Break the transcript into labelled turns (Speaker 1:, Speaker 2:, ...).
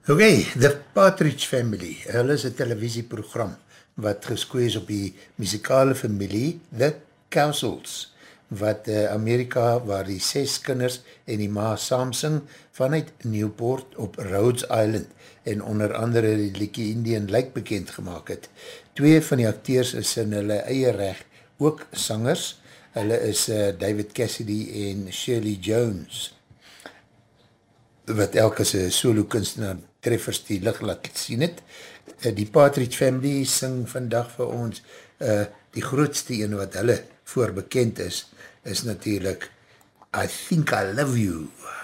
Speaker 1: Okay, The Partridge Family, hulle is een televisieprogram wat geskoe is op die muzikale familie The Cowsills, wat Amerika waar die 6 kinders en die ma saamsing vanuit Newport op Rhodes Island en onder andere die Likie Indian Lake bekend gemaakt het. 2 van die acteurs is in hulle eie reg ook sangers, hulle is David Cassidy en Shirley Jones, wat elke is solo kunstenaar treffers die licht laat sien het. Die Partridge Family sing vandag vir ons, die grootste een wat hulle voor bekend is natuurlijk I Think I Love You.